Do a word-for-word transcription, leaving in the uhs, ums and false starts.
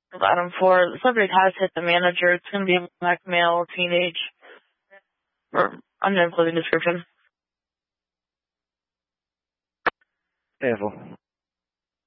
Item four, the subject has hit the manager. It's going to be a black male, teenage, or undisclosed description. Careful.